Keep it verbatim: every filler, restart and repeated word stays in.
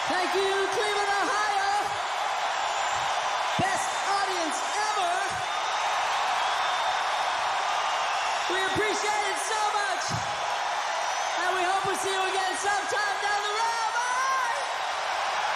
Thank you, Cleveland, Ohio. Best audience ever. We appreciate it so much.